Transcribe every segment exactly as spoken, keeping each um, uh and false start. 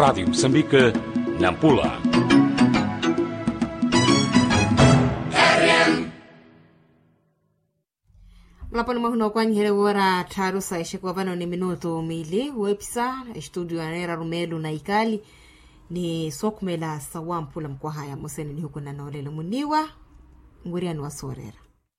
Rádio Moçambique, Nampula. Mlaponi mahuno kwa nyere wora tarusa ishe kwa vano ni minuto mili wepsa studio anera rumelu na ikali ni sokumela sawampula mkwa haya museni ni huku na naolele muniwa nguria ni wasorera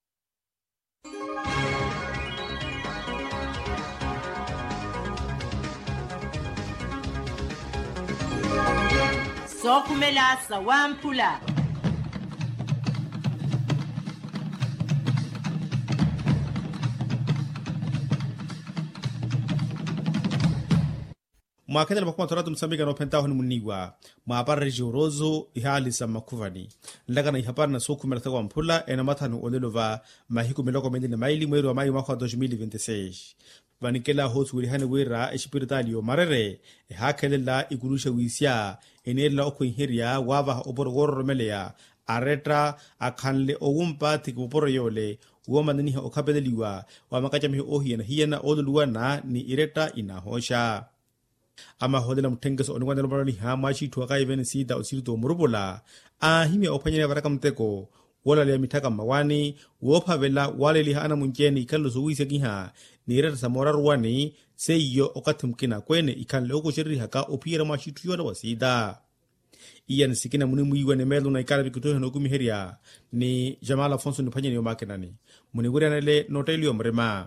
sokumela sawampula mwakendela makuma toratu Msambika no pentaho ni muniwa maapara regiorozo ihali sa makuvani ndaga na ihapara na soku melata kwa mpula ena matanu onelova mahiku meloko mende na maili mweri wa mayu mwaka wa dois mil e vinte e seis vanikela hotu wilihane wira eshipiritali o marere ehakelela ikulusha wisia enela okuinhiria wava oborogoro romelea aretra akhanle owumpa tikuporo yole uoma naniha okapedeliwa wa makachamihi ohiyana hiyana oluluwana ni ireta inahosha ama hodela mtengeso onigwandelo marani hama chitu akaiveni sida osirito murubula ahimi opanyene varaka mteko wala le mitaka mawani wophavela wale lihana munjeni ikallo suwise kiha nireta samora ruwani seiyo okathimkina kwene ikanle okushirri haka opira machitu yola wasida iyan sikina muni muiwa ne melu na ikala bikuto no kumiheria ni Jamal Afonso ni panyene yomakenani muni gurianele notelio mrema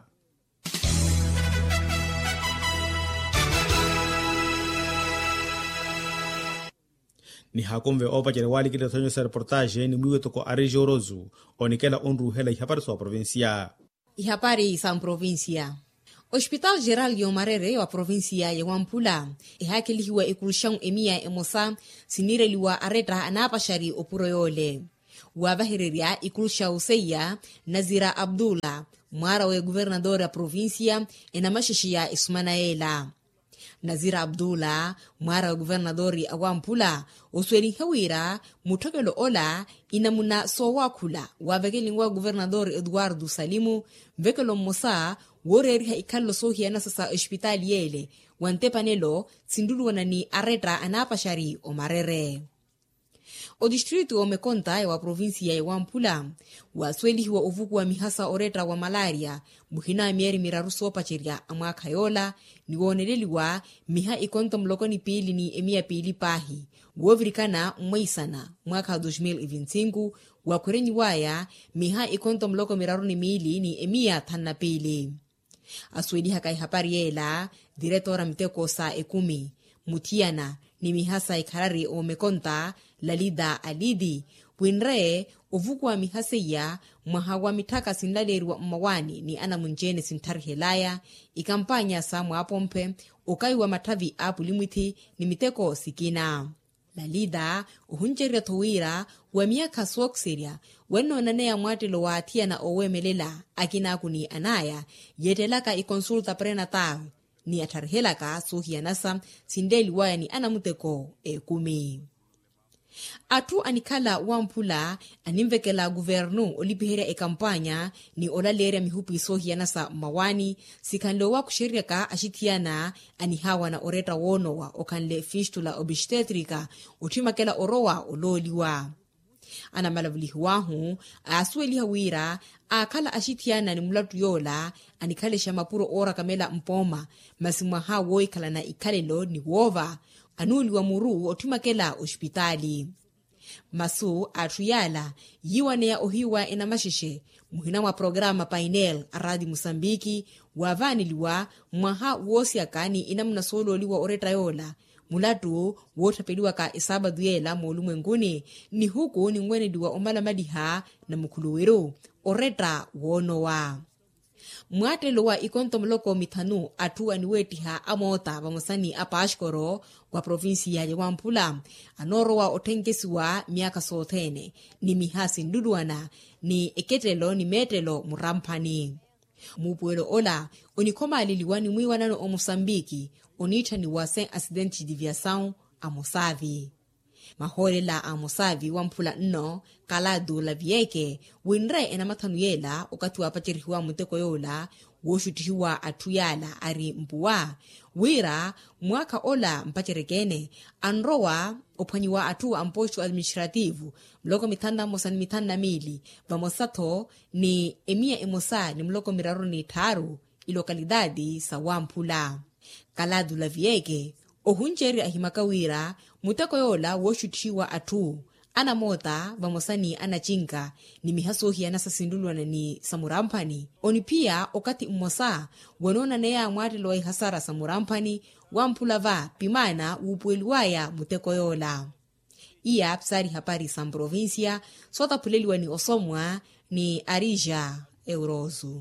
ni hakomve opa jere wali kile tonyo sa reportage ni mwiwe toko arejo rozu onikela onru hela ihapari sa provincia ihapari sa provincia Hospital Geral Yomarere wa provincia ya Wampula ihakelihiwa ikurushan emia emosa sinireliwa aretra anapashari opuroyole wabahereria ikurusha useya Nazira Abdullah mwara wa guvernador ya provincia enamashishia Ismanaela Nazira Abdullah mwara wa guvernadori awampula osweli hawira mutokelo ola inamuna sowakula wavekelingwa guvernador Eduardo Salimu vekelo mosa woreri haikallo sohiana sasa hospitali yele wantepanelo tsinduluwana ni aretra anapashari omarere o distrito omekonta wa provinsia ya Wampula wasweli wa uvuku wa mihasa oretra wa malaria muhina mieri miraruso pacheria amwaka yola ni woneleliwa miha ikonto mlokoni pili ni emia pili pahi wovirikana mwaisana mwaka dois mil e vinte e cinco wa kurenyi waya miha ikonto mloko miraruni mili ni emia tana pili asweli haka ihapari yela diretora mteko sa ekumi mutiana ni mihasa ikarari o mekonta Lalida Alidi winre uvuku wa mihaseya mwahawa mitaka sinlalerwa mwani ni ana munjene sintarhelaya ikampanya samwa pompe ukai wa matavi apu limwiti ni miteko sikina Lalida uhunjeria towira wa miaka swokseria weno nanea mwatilo wa atia na owemelela akina kuni anaya yetelaka ikonsulta prenatal ni atarhelaka sohianasa sindeli waya ni anamuteko e kumi. Atu anikala Wampula animvekela guvernu olipiheria e kampanya ni olalere mihupi sohianasa mawani sikanlo wa kushirika ashitiana anihawa na oreta wonowa okanle fistula obstetrica utimakela orowa ololiwa ana malavulihuwahu asweli hawira akala ashitiana ni mulatu yola anikale shamapuro ora kamela mpoma masimwa hawo ikala na ikalelo ni wova anuli wa muru otumakela hospitali masu atuyala yiwane ya ohiwa enamashishe muhina wa programa painel aradi Musambiki wavaniliwa mwaha wosi akani inamuna solo liwa oreta yola mulatu wotapeliwa ka isaba duyela molumwenguni ni huku ni ngwene diwa omala madiha na mukuluwiru oreta wonowa mwatelo wa ikonto mloko mitanu atua niwetiha amota bamusani apashkoro kwa provinsia ya Wampula anoro wa otengesiwa miaka sotene ni mihasi nduduana ni eketelo ni metelo murampani mupuelo ola onikoma aliliwani mwiwanano o Mosambiki onita ni wase accident diviação a Mosavi maholela a Mosavi Wampula nno kalado la vieke winre ena matanuyela okati wa pachiriwa muteko yola woshutihiwa atuyala ari mpuwa wira mwaka ola mpacherekene anrowa ophwanyiwa atu amposto administrativo mloko mitanda mosa ni mitanda mili vamosato ni emia emosa ni mloko miraro ni taru ilokalidadi sa Wamphula kaladu la vieke ohunjeri ahimakawira muteko yola woshutihiwa atu ana mota vamosani ana chinka ni mihasohi anasasindulwana ni samurampani oni pia okati mmosa wenona neya mwatilo wa ihasara samurampani Wamphula va pimana upueliwaya muteko yola iya psari hapari sa provincia sota puleliwa ni osomwa ni Arija Eurozu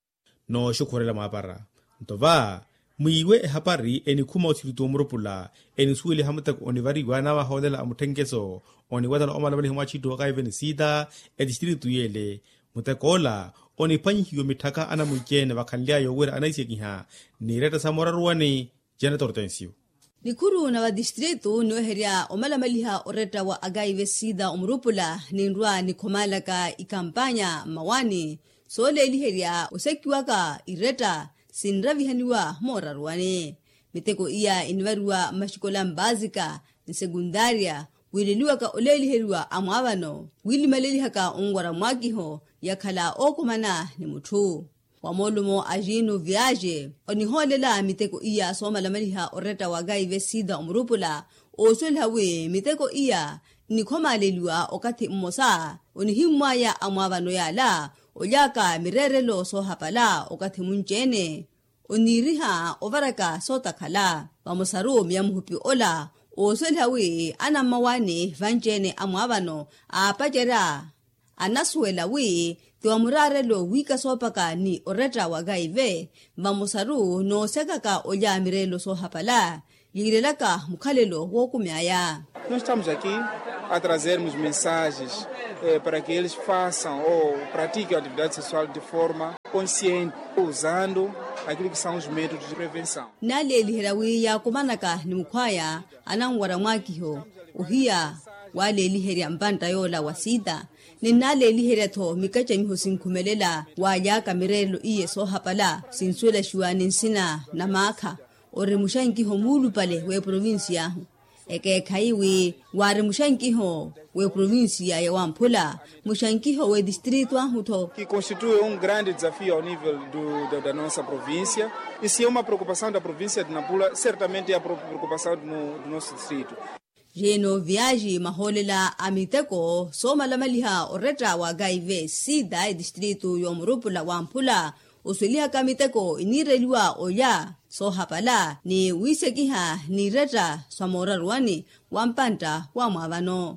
no shukurela mapara ntova muiwe hapari eni kuma utiritu murupula eni suili hamutak onivariwa na wahodela amutengeso oni wadala omala bali humachito ka even sida e distritu yele mutakola oni panyi hiyo mitaka ana mujene bakanlia yowera anaisikiha ni reta samorarwani janitor tensio Nikuru na wa distritu noheria omala maliha oreta wa agaive sida umrupula ni ndwa ni komalaka ikampanya mawani sole liheria osekiwaka ireta sinravihaniwa morarwane miteko iya invarua mashikola mbazika ni sekundaria wililiwa ka oleliherwa amwabano wili maleli haka ongwara mwakiho yakhala okumana ni muthu wamolumo ajinu viaje oniholela miteko iya somala maliha oreta wagaive sida umrupula osolhawe miteko iya nikhomaleliwa okati mmosa onihimwa ya amwabano yala olyaka mirerelo sohapala okati munjene oniriha ovaraka sotakhala vamosaru miyamuhupi ola osolhawe ana mawane vanjene amwabano apajera anasuela we tiwamurarelo wika sopaka ni oreta wagaive vamosaru no sekaka olya mirelo sohapala yirelaka mukhalelo wokumyaya. Nós estamos aqui a trazermos mensagens eh, para que eles façam ou pratiquem a atividade sexual de forma consciente, usando aquilo que são os métodos de prevenção. Naleli herawi ya kumanaka ni mukwaya anangwara mwakiho uhia waleli heria mbanta yola wasida ni naleli heria to mikacha miho sinkumelela waya kamirelo iye sohapala sinsuela shuani nsina na maka ore mushankiho mulu pale we provincia eke kaiwi ware mushankiho we provincia ya Wamphula mushankiho we distrito ahuto que constitui um grande desafio ao nível do, da, da nossa província e se é uma preocupação da província de Nampula certamente é a preocupação do, do nosso distrito. Jeno viaji maholela amiteko soma la maliha oreta wa gaive sida e distrito yomrupula Wamphula usuliha kamiteko inireliwa oya sohapala ni wisekiha ni reta swamorarwani wampanta wa mwavano.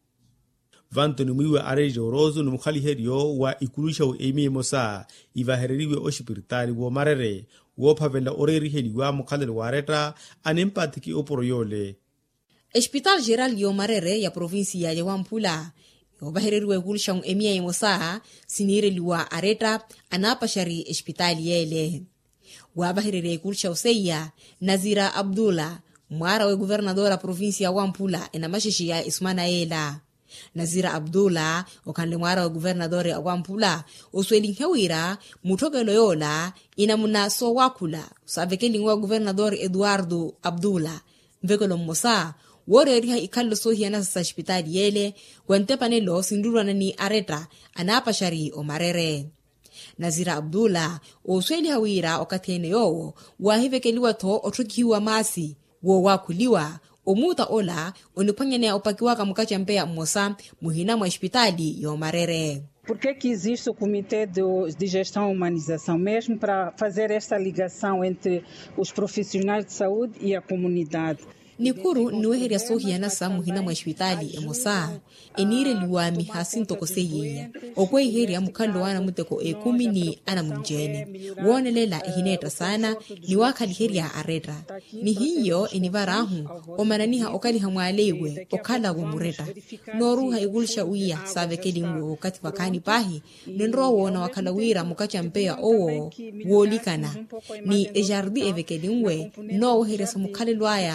Vanto ni mwiwe Arija Eurozu ni mukhaliherio wa ikulusha u emi mosa ivahereriwe oshipiritari wo marere wo pavela oreriheliwa mukhalele wareta anempatiki oporoyole. Hospital Geral Yomarere ya provinsia ya Wamphula yobahereriwe ikulusha u emi mosa sinireliwa areta anapashari hospitali yele. Wabaherere ikulusha useya Nazira Abdullah mwara we guvernadora provinsia ya Wamphula ena mashishi ya Ismana Ela. Nazira Abdullah okanle mwara wa guvernadore ya Wamphula osweli nhewira mutokelo yola ina muna so wakula usavekeli wa guvernadore Eduardo Abdullah mvekelo mmosa wore riha ikallo sohi ana sa hospitali yele wantepanelo sindurwana ni areta anapashari omarere. Nazira Abdullah osweli hawira okatene yowo wahivekeliwa to otukiwa masi wo wakuliwa omuta ola onipanyene opakiwaka mukacha mpeya mmosa muhina mwa hospitali Yomarere. Por que que existe o Comitê de, de Gestão e Humanização? Mesmo para fazer esta ligação entre os profissionais de saúde e a comunidade. Nikuru niweheria sohi anasa muhina mwa hospitali emosa enire liwa mihasinto koseye okwe heria mukalo wana muteko ekumi ni ana munjene wonelela ehineta sana ni wakali heria areta ni hiyo enivarahu omananiha okali hamwalewe okala wo mureta noruha igulsha uya savekeli ngo wakati wakani pahi nindro wona wakala wira mukacha mpeya owo wolikana ni ejardi evekeli ngwe no heria samukale lwaya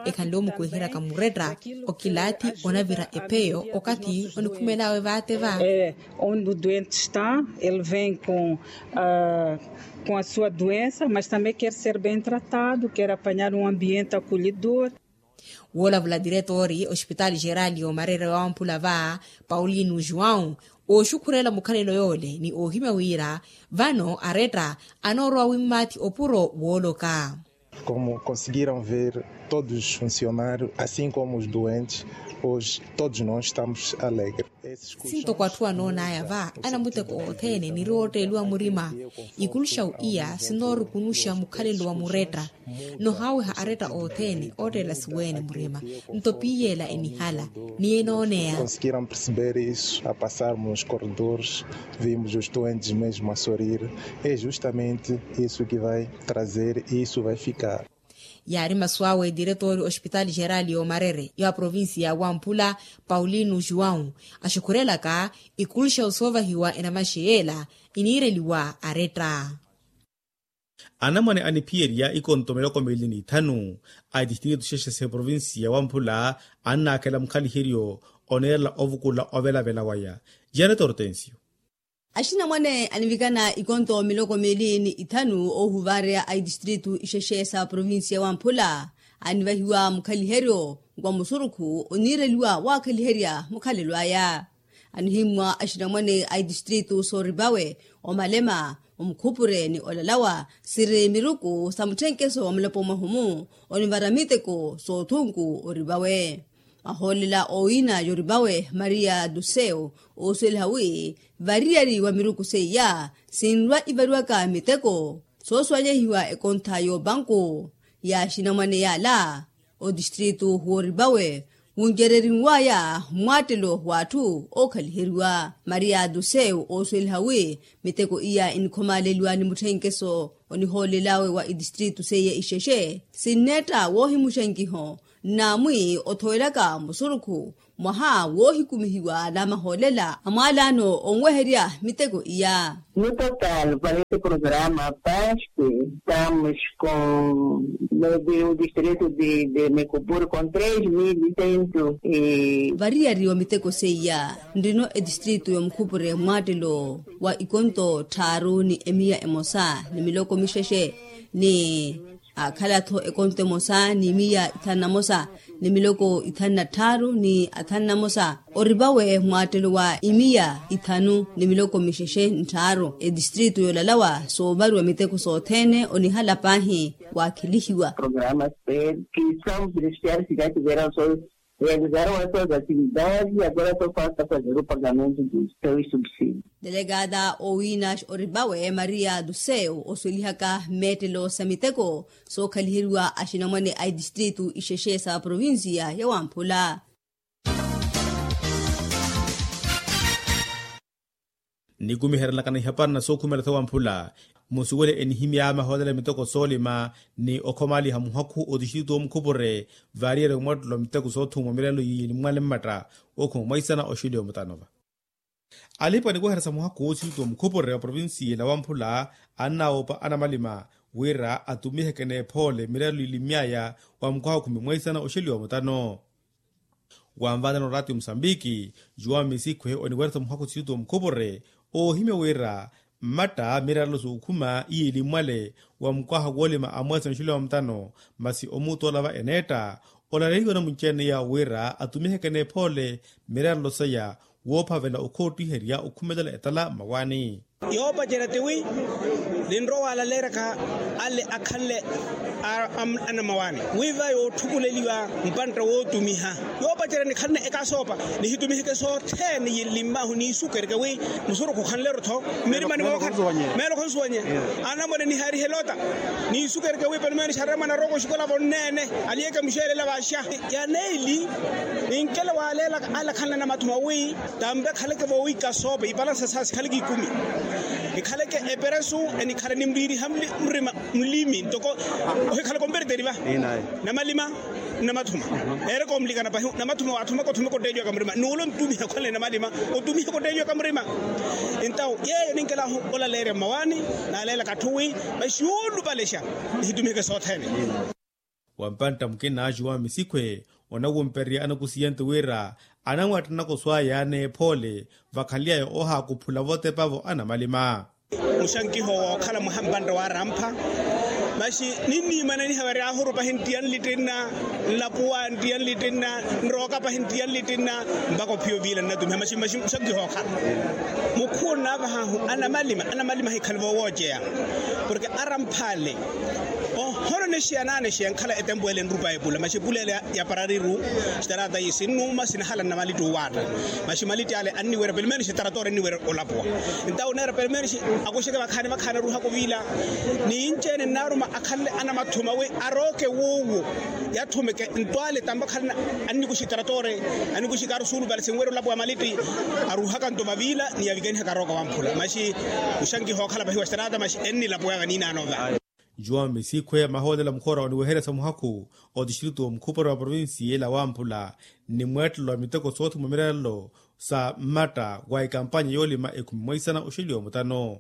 ekhanlomu kuhira kamureta okilati onavira epeyo okati onikumelawe vateva. É, onde o doente está, ele vem com, uh, com a sua doença, mas também quer ser bem tratado, quer apanhar um ambiente acolhedor. Wolavula diretori Hospital Geral Yomarere wa Ampula va Paulino João o shukurela mukhalelo yole ni ohime wira vano areta anoro awimati opuro woloka. Como conseguiram ver, todos os funcionários, assim como os doentes, hoje todos nós estamos alegres. Sinto kwa tua nona ya va anamute ko othene ni rote lua murima ikulusha uia sinoru kunusha mukhalelo wa mureta no hawe ha areta othene odela suwene murima ntopiyela enihala ni enonea. Conseguiram perceber isso a passarmos nos corredores, vimos os doentes mesmo a sorrir. É justamente isso que vai trazer e isso vai ficar. Yari Maswawe, diretor Hospital Geral Yomarere ya provinsi ya Wampula Paulino João ashukurela ka ikulisha usova hiwa enamashiela inireliwa areta. Anamane anipiria ikontomeloko melini tanu a distrito sheshe se provinsi ya Wampula anna akela mkali hirio onerla ovukula ovela vela waya. Janet Hortensio. Ashina mwane anivikana ikonto miloko melini itanu o huvaria ai distritu isheshe sa provinsi ya Wampula anivahiwa mukaliherio ngwa musuruku onireliwa wakaliheria mukalelwaya anihimwa ashina mwane ai distritu Soribawe o Malema umkhupure ni olalawa sire miruku samuthenkeso wa mlepo mahumu onivaramiteko so thungu oribawe aholela oina Yoribawe Maria Duseo o Selhawi variari wa miruku seya sinwa ibaruaka miteko so swanya hiwa ekontayo banko ya shinamane ya la o distrito Horibawe ungererinwaya mwatelo watu o kalihirwa Maria Duseo o Selhawi miteko iya inkomalelwa ni muthenkeso oniholelawe wa distrito seye isheshe sineta wohi mushengiho namui othoelaka musuruku maha wohi kumihiwa la maholela amalano onweheria mitego iya. No total, para este programa P A S P, estamos com o distrito de, de Mecopur com três mil e cento e... Variari wa mitego seya, ndino e distrito ya mkupure mwatilo wa ikonto taru ni emia emosa ni miloko misheshe ni akhalatho ekonte mosa ni mia itana mosa ni miloko itana taru ni atana mosa oribawe mwatelo wa imia itanu ni miloko misheshe ntaro e distrito yolalawa so barwa miteko so thene oni hala pahi wa kilihiwa programas que são beneficiários que já tiveram só realizaram essas atividades e agora só falta fazer o pagamento dos seus subsídios. Delegada Owinash Oribawe Maria Duseo osulihaka metelo samiteko so kalihirwa ashinamane ai distrito isheshe sa provincia ya Wampula. Nigumi herla kana hapana na sokumela ta Wampula musuwele enihimia mahodele mitoko solima ni okomali hamuhaku odishitu mkubure variere modlo mitoko sotu momelelo yili mwale mata oko maisana oshidio mutanova. Alipa ni kuherasa muhaku odishitu mkubure wa provinsi la Wampula anna opa anamalima wira atumihe kene pole milelo ilimiaya wa mkwaha kumimwaisana oshidio mutano. Wamvada no rati Msambiki juwa misikwe oniwerta muhaku odishitu mkubure o hime wira mata miralo sukuma ili mwale wa mkwaha wolima amwesa nshule wa mtano masi omuto lava eneta olalego na mchene ya wira atumihe kene pole miralo saya wopa vela ukoti heria ukumedala etala mawani yoba jeratewi linro wala lera ka alle akalle ana mawani wiva yo thukuleliwa mpanta wo tumiha yoba jerani khanne eka sopa ni hitumihe ke so the ni limba huni sukerke wi musuru ko khanlero tho meri mani mo khan melo khon suwanye ana mo ni hari helota ni sukerke wi per meri sharama na rogo shikola bonnene aliyeka mishele la basha ya neili ninkela wala la ala khanna na matuma wi tambe khaleke bo wi ka sopa ibalance sas khaleki kumi ikhaleke eperesu eni khale nimriri hamli mrima mlimi toko o khale kombere deriva namalima namathuma ere komlikana pa namathuma wathuma ko thuma ko delyo ka mrima nulo ntumi khole namalima o tumi ko delyo ka mrima intao ye ninkela ho ola lere mawani na lela ka thuwi ba shulu balesha hitumi ke sothene wampanta mkena aji wa misikwe onawo mperi anakusiyente wira anangwatana kuswa yane pole vakalia yo oha kuphula vote pavo ana malima musankiho khala muhambanda wa rampa mashi nini manani hawari ahuru pa hintian litinna lapuan tian litinna nroka pa hintian litinna mbako pio vila na dum mashi mashi musankiho khala mukuna ba ana malima ana malima hikhalvo woje porque arampale oh horo ne shiana ne shian khala etembwele nrupa ebula mashi bulele ya parariru starata yisinu masina hala na malitu wata mashi maliti ale anni wera pelmeni staratore ni wera olapwa ntaw nera pelmeni akushika bakhane bakhane ruha ko vila ni inchene naruma akhalle ana mathuma we aroke wowo yathumeke ntwale tamba khalna anni kushitaratore anni kushikaru sulu bal singwero lapwa maliti aruha kanto mavila ni yavigeni hakaroka wamphula mashi ushangi ho khala bahiwa starata mashi enni lapwa ganina nova Joan Misikwe mahode la mkora oniwehera sa muhaku o distrito wa mkupara wa provinsi la Wampula ni mwetu la miteko sotu mumirelo sa mata wa ikampanya yoli ma ekummoisa na ushili wa mutano.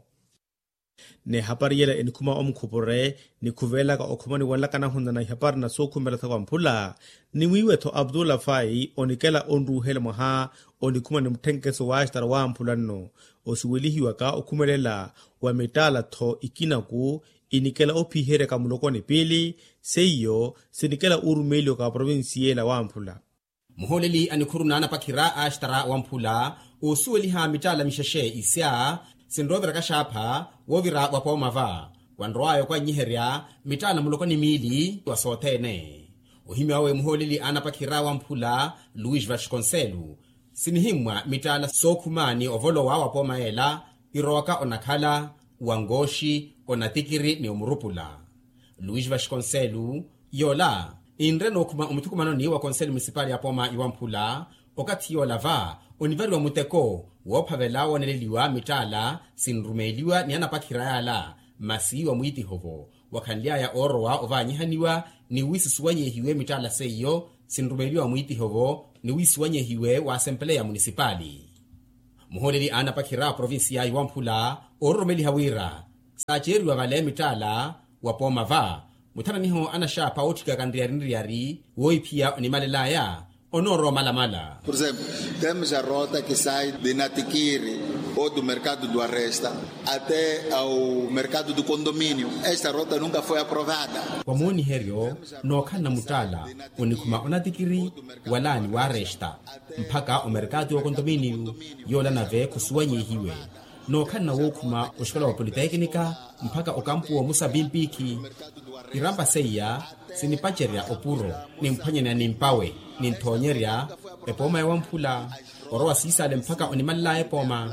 Ne hapari yela enikuma omkupore ni kuvela ka okumani wanlaka na hunda na hapari na soku mbelata wa mpula ni mwiweto Abdullah Fai onikela onru hele maha onikuma ni mtenkeso wa ashtara wa mpula no osuwilihi waka okumelela wa metala to ikinaku inikela opihere ka mulokoni pili seiyo sinikela urumelio ka provinsi la Wampula muholeli anikuruna na pakira ashtara Wampula usuweli ha mitala mishashe isya sindrovera kashapa wovira wapo mava wanroayo kwa nyiheria mitala mulokoni mili wasotene uhimi wawe muholeli anapakira Wampula Luis Vasconcelos sinihimwa mitala sokumani ovolowa wapo maela iroka onakhala wangoshi onatikiri ni umurupula Luis Vasconcelos yola inreno kuma umitukumano ni wa konseli municipal ya poma Iwampula okati yola va onivari wa muteko wophavela woneleliwa mitala sinrumeliwa ni anapakira yala masi wa muiti hovo wakhanlia ya orowa ovanyihaniwa ni wisi suwanyehiwe mitala seyo sinrumeliwa muiti hovo ni wisi suwanyehiwe wa assemblea ya municipali muholeli anapakira provinsi ya Iwampula oromeli hawira sajeri wa vale mitala wapoma va mutana niho anashapa otika kandiarinriari woi pia ni malelaya onoro malamala. Por exemplo, temos a rota que sai de Natiquiri ou do mercado do Arresta até ao mercado do condomínio. Esta rota nunca foi aprovada. Wamoni herio no kana mutala unikuma Onatikiri wala ni wa Arresta mpaka o mercado do condomínio yola nave kusuwanye hiwe no kana wokuma oshkola wa politechnika mpaka okampu wa Musa Bimpiki iramba seya sinipacheria opuro ni mpanye na nimpawe ni ntonyeria epoma ya Wampula orowa sisa le mpaka onimala epoma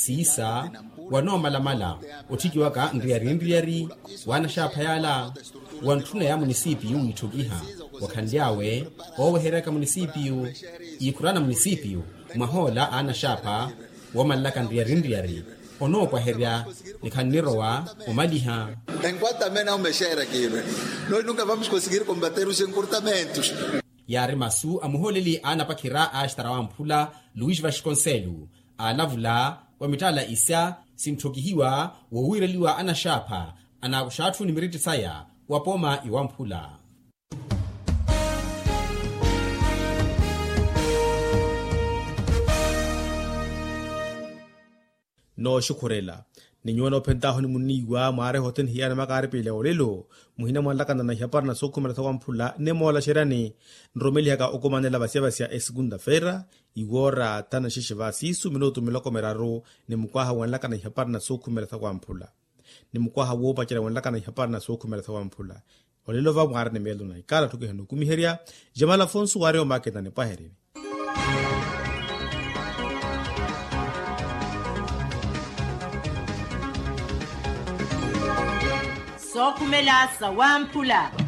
sisa wano malamala otiki waka ndriari ndriari wana shapayala wantuna ya munisipiu itugiha wakandiawe owe hereka munisipiu ikurana munisipiu mahola ana shapa wamalaka ndriari ndriari ono kwa heria nikanirowa umaliha. Enquanto também não mexer aquilo, nós nunca vamos conseguir combater os encurtamentos. Yari masu amuholeli anapakira ashtara Wampula Luis Vasconcelos alavula wa mitala isya sintokihiwa wawireliwa anashapa anakushatu ni miriti saya wapoma Iwampula. No shukurela ninyona opentaho ni muniwa mare hoten hiana makare pele olelo muhina mwalaka na hapar na soko mara Wampula ne mola sherani nromeli haka okomanela basia basia esegunda fera igora tana shishivasi su minuto miloko meraro ne mukwaha wanlaka na hapar na soko mara Wampula ne mukwaha wo pachira wanlaka na hapar na soko mara Wampula olelo va mware ne melo na ikala tuke hanu kumiheria Jamal Afonso ware market na ne pahere Sokumelasa Wampula